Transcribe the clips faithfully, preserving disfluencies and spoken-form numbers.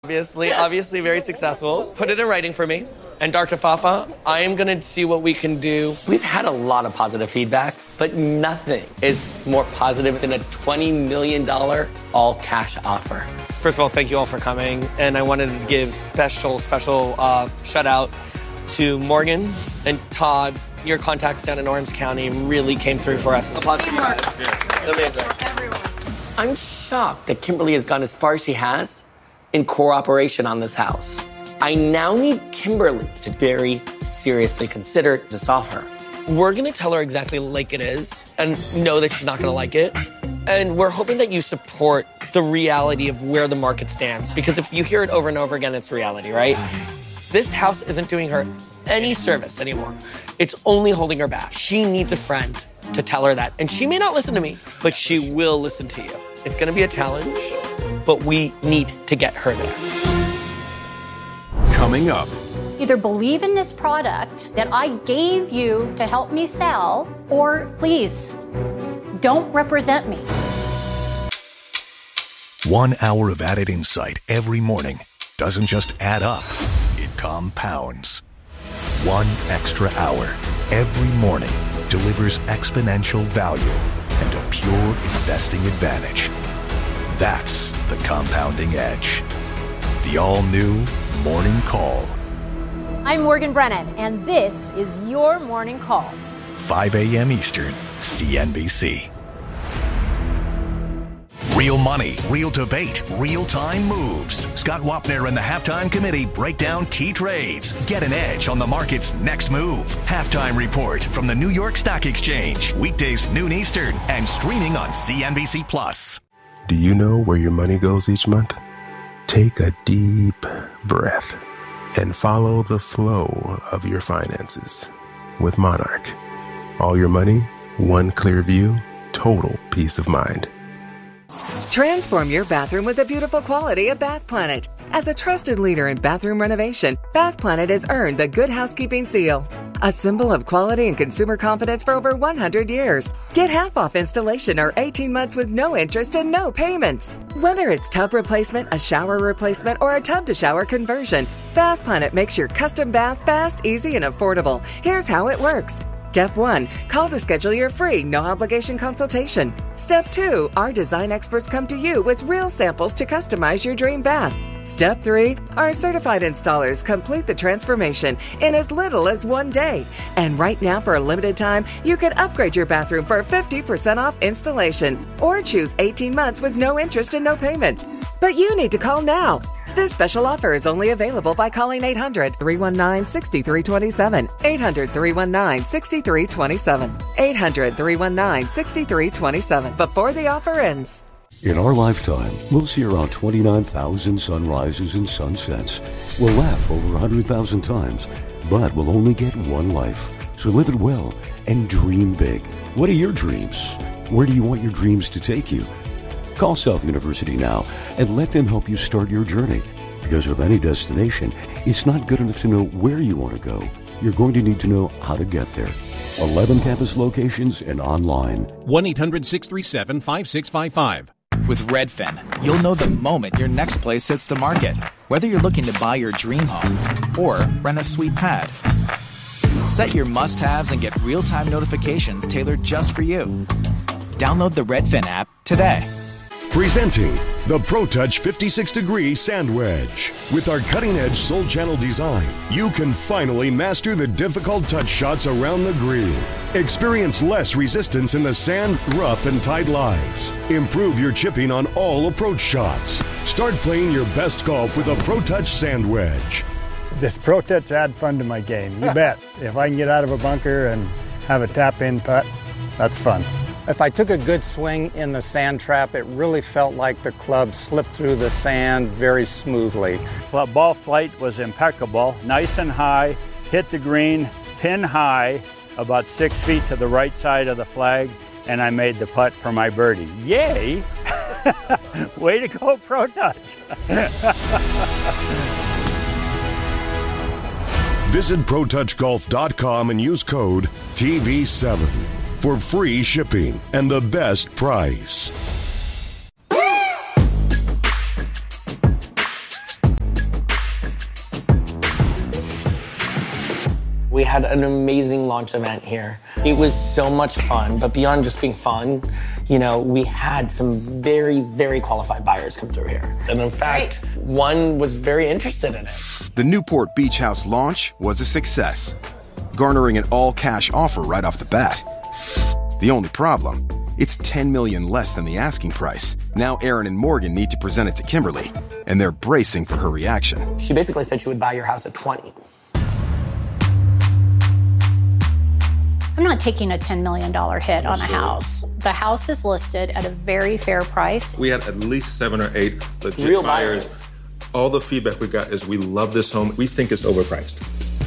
Obviously, obviously very successful. Put it in writing for me. And Doctor Fafa, I am going to see what we can do. We've had a lot of positive feedback, but nothing is more positive than a twenty million dollars all-cash offer. First of all, thank you all for coming. And I wanted to give special, special uh, shout-out to Morgan and Todd. Your contacts down in Orange County really came through for us. Applause to you guys. Amazing. I'm shocked that Kimberly has gone as far as she has in cooperation on this house. I now need Kimberly to very seriously consider this offer. We're gonna tell her exactly like it is and know that she's not gonna like it. And we're hoping that you support the reality of where the market stands. Because if you hear it over and over again, it's reality, right? This house isn't doing her any service anymore. It's only holding her back. She needs a friend to tell her that. And she may not listen to me, but she will listen to you. It's gonna be a challenge, but we need to get her there. Coming up. Either believe in this product that I gave you to help me sell, or please, don't represent me. One hour of added insight every morning doesn't just add up, it compounds. One extra hour every morning delivers exponential value and a pure investing advantage. That's the compounding edge. The all-new Morning Call. I'm Morgan Brennan, and this is your Morning Call. five a.m. Eastern, C N B C. Real money, real debate, real-time moves. Scott Wapner and the Halftime Committee break down key trades. Get an edge on the market's next move. Halftime Report from the New York Stock Exchange. Weekdays noon Eastern and streaming on C N B C Plus. Do you know where your money goes each month? Take a deep breath and follow the flow of your finances with Monarch. All your money, one clear view, total peace of mind. Transform your bathroom with the beautiful quality of Bath Planet. As a trusted leader in bathroom renovation, Bath Planet has earned the Good Housekeeping seal, a symbol of quality and consumer confidence for over one hundred years. Get half off installation or eighteen months with no interest and no payments. Whether it's tub replacement, a shower replacement, or a tub-to-shower conversion, Bath Planet makes your custom bath fast, easy, and affordable. Here's how it works. Step one, call to schedule your free, no-obligation consultation. Step two, our design experts come to you with real samples to customize your dream bath. Step three, our certified installers complete the transformation in as little as one day. And right now, for a limited time, you can upgrade your bathroom for fifty percent off installation or choose eighteen months with no interest and no payments. But you need to call now. This special offer is only available by calling eight hundred, three one nine, six three two seven, eight hundred, three one nine, six three two seven, eight hundred, three one nine, six three two seven, before the offer ends. In our lifetime, we'll see around twenty-nine thousand sunrises and sunsets. We'll laugh over one hundred thousand times, but we'll only get one life. So live it well and dream big. What are your dreams? Where do you want your dreams to take you? Call South University now and let them help you start your journey. Because with any destination, it's not good enough to know where you want to go. You're going to need to know how to get there. eleven campus locations and online. one eight hundred, six three seven, five six five five. With Redfin, you'll know the moment your next place hits the market. Whether you're looking to buy your dream home or rent a sweet pad. Set your must-haves and get real-time notifications tailored just for you. Download the Redfin app today. Presenting the ProTouch fifty-six degree Sand Wedge. With our cutting-edge Soul Channel design, you can finally master the difficult touch shots around the green. Experience less resistance in the sand, rough, and tight lies. Improve your chipping on all approach shots. Start playing your best golf with a ProTouch Sand Wedge. This ProTouch add fun to my game, you bet. If I can get out of a bunker and have a tap-in putt, that's fun. If I took a good swing in the sand trap, it really felt like the club slipped through the sand very smoothly. Well, ball flight was impeccable, nice and high, hit the green, pin high, about six feet to the right side of the flag, and I made the putt for my birdie. Yay! Way to go, ProTouch! Visit Pro Touch Golf dot com and use code T V seven. For free shipping and the best price. We had an amazing launch event here. It was so much fun, but beyond just being fun, you know, we had some very, very qualified buyers come through here. And in fact, Great. one was very interested in it. The Newport Beach House launch was a success, garnering an all-cash offer right off the bat. The only problem, it's ten million dollars less than the asking price. Now Aaron and Morgan need to present it to Kimberly, and they're bracing for her reaction. She basically said she would buy your house at twenty. I'm not taking a ten million dollars hit on a house. The house is listed at a very fair price. We had at least seven or eight legit Real buyers. buyers. All the feedback we got is we love this home. We think it's overpriced.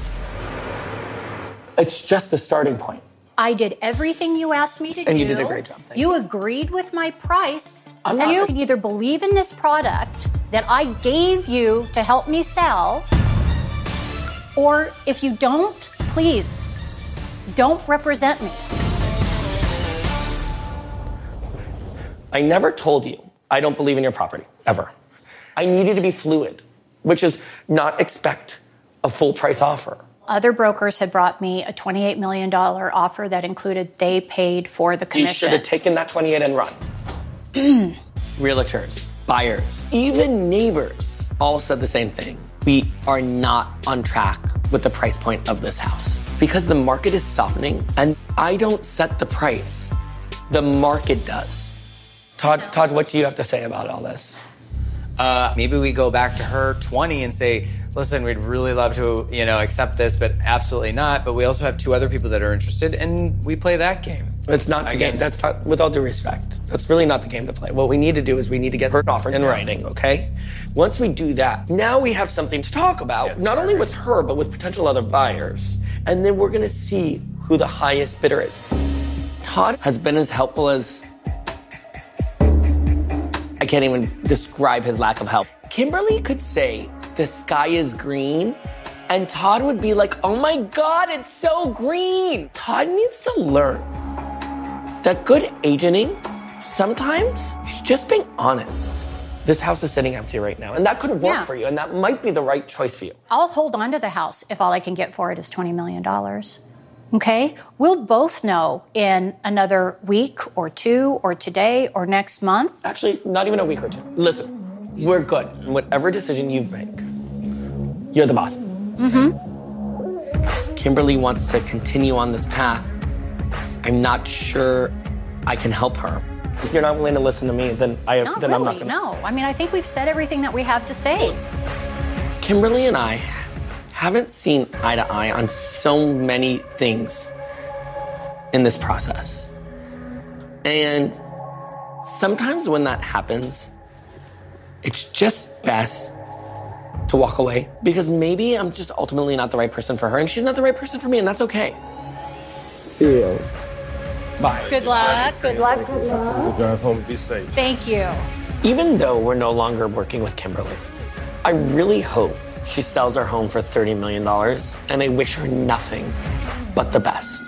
It's just the starting point. I did everything you asked me to do. And you did a great job. Thank you. You agreed with my price. I'm and not- you can either believe in this product that I gave you to help me sell, or if you don't, please, don't represent me. I never told you I don't believe in your property, ever. I need you to be fluid, which is not expect a full price offer. Other brokers had brought me a twenty-eight million dollars offer that included they paid for the commissions. You should have taken that twenty-eight and run. Realtors, buyers, even neighbors all said the same thing. We are not on track with the price point of this house because the market is softening and I don't set the price. The market does. Todd, Todd, what do you have to say about all this? Uh, maybe we go back to her twenty and say, listen, we'd really love to, you know, accept this, but absolutely not. But we also have two other people that are interested, and we play that game. It's not the game. That's not, with all due respect, that's really not the game to play. What we need to do is we need to get her offer in writing, okay? Once we do that, now we have something to talk about, That's not perfect. only with her, but with potential other buyers. And then we're gonna see who the highest bidder is. Todd has been as helpful as, I can't even describe his lack of help. Kimberly could say, the sky is green, and Todd would be like, oh my God, it's so green. Todd needs to learn that good agenting sometimes is just being honest. This house is sitting empty right now, and that could work Yeah. for you, and that might be the right choice for you. I'll hold on to the house if all I can get for it is twenty million dollars. Okay? We'll both know in another week or two or today or next month. Actually, not even a week or two. Listen, we're good. Whatever decision you make, you're the boss. Mm-hmm. Kimberly wants to continue on this path. I'm not sure I can help her. If you're not willing to listen to me, then I Not then really, I'm not gonna. no. I mean, I think we've said everything that we have to say. Kimberly and I haven't seen eye to eye on so many things in this process. And sometimes when that happens, it's just best to walk away because maybe I'm just ultimately not the right person for her and she's not the right person for me, and that's okay. See you. Bye. Good luck. Good luck. Good luck. We'll drive home. Be safe. Thank you. Even though we're no longer working with Kimberly, I really hope she sells her home for thirty million dollars, and I wish her nothing but the best.